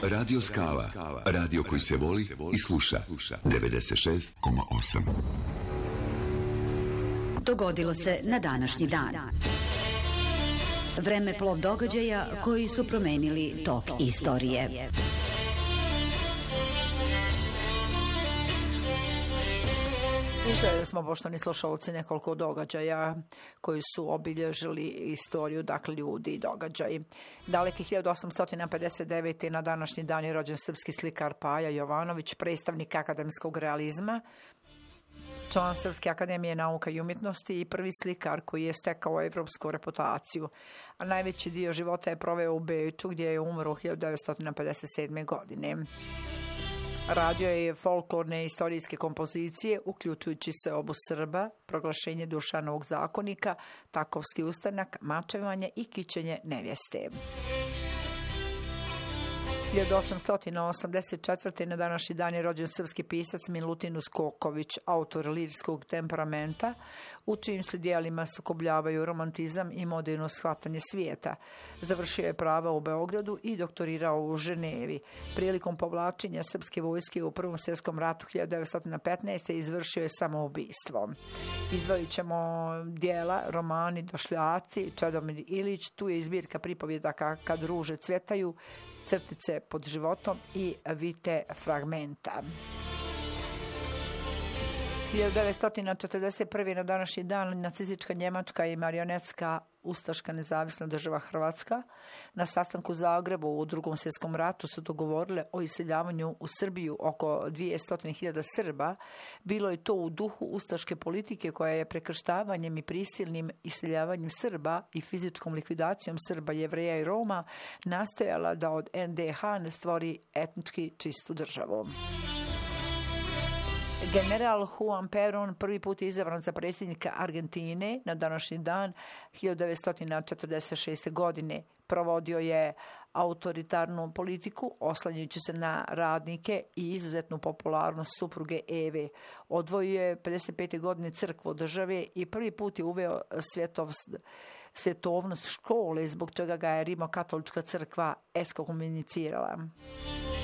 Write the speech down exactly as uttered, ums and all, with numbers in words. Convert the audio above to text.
Radio Skala. Radio koji se voli i sluša. devedeset šest zarez osam. Dogodilo se na današnji dan. Vremeplov događaja koji su promenili tok istorije. Izgledali smo, poštovani slušalci, nekoliko događaja koji su obilježili istoriju, dakle ljudi i događaji. Daleke hiljadu osamsto pedeset devete. na današnji dan je rođen srpski slikar Paja Jovanović, predstavnik akademskog realizma, član Srpske akademije nauka i umjetnosti i prvi slikar koji je stekao evropsku reputaciju. A najveći dio života je proveo u Beču, gdje je umro hiljadu devetsto pedeset sedme. godine. Radio je folklorne i istorijske kompozicije, uključujući se Obu Srba, Proglašenje Dušanovog zakonika, Takovski ustanak, Mačevanje i Kićenje nevjeste. hiljadu osamsto osamdeset četvrte. na današnji dan je rođen srpski pisac Milutin Uskoković, autor lirskog temperamenta, u čijim se dijelima sukobljavaju romantizam i moderno shvatanje svijeta. Završio je prava u Beogradu i doktorirao u Ženevi. Prilikom povlačenja srpske vojske u Prvom svjetskom ratu hiljadu devetsto petnaeste. izvršio je samoubistvo. Izdvojit ćemo dijela, romani Došljaci, Čedomir Ilić, tu je izbirka pripovjedaka Kad ruže cvjetaju, Crtice pod životom i Vite fragmenta. hiljadu devetsto četrdeset prve. na današnji dan nacistička Njemačka i marionetska ustaška nezavisna država Hrvatska na sastanku u Zagrebu u Drugom svjetskom ratu su dogovorile o iseljavanju u Srbiju oko dvjesto hiljada Srba. Bilo je to u duhu ustaške politike koja je prekrštavanjem i prisilnim iseljavanjem Srba i fizičkom likvidacijom Srba, Jevreja i Roma nastojala da od en de ha ne stvori etnički čistu državu. General Juan Perón prvi put je izabran za predsjednika Argentine na današnji dan hiljadu devetsto četrdeset šeste. godine. Provodio je autoritarnu politiku oslanjajući se na radnike i izuzetnu popularnost supruge Eve. Odvojio je pedeset pete. godine crkvu od države i prvi put je uveo svjetovst, svjetovnost škole, zbog čega ga je Rimokatolička crkva ekskomunicirala.